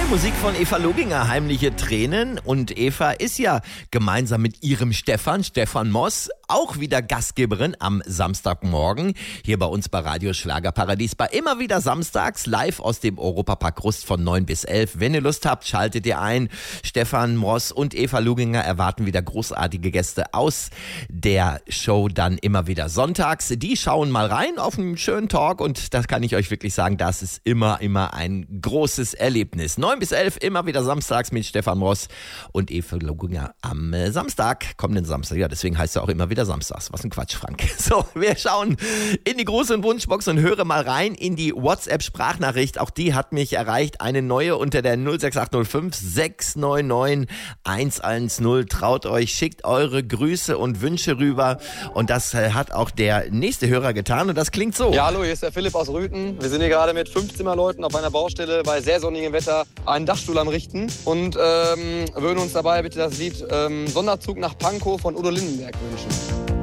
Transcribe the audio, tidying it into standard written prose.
Musik von Eva Loginger, Heimliche Tränen. Und Eva ist ja gemeinsam mit ihrem Stefan Moss, auch wieder Gastgeberin am Samstagmorgen hier bei uns bei Radio Schlagerparadies. Bei immer wieder samstags live aus dem Europapark Rust von 9 bis 11. Wenn ihr Lust habt, schaltet ihr ein. Stefan Moss und Eva Loginger erwarten wieder großartige Gäste aus der Show dann immer wieder sonntags. Die schauen mal rein auf einen schönen Talk und das kann ich euch wirklich sagen, das ist immer ein großes Erlebnis. 9 bis 11 immer wieder samstags mit Stefan Moss und Eva Loginger am kommenden Samstag. Ja, deswegen heißt es auch immer wieder samstags. Was ein Quatsch, Frank. So, wir schauen in die große Wunschbox und hören mal rein in die WhatsApp-Sprachnachricht. Auch die hat mich erreicht. Eine neue unter der 06805 699 110. Traut euch, schickt eure Grüße und Wünsche rüber. Und das hat auch der nächste Hörer getan. Und das klingt so. Ja, hallo, hier ist der Philipp aus Rüthen. Wir sind hier gerade mit 5 Zimmerleuten auf einer Baustelle bei sehr sonnigem Wetter einen Dachstuhl am Richten und würden uns dabei bitte das Lied Sonderzug nach Pankow von Udo Lindenberg wünschen.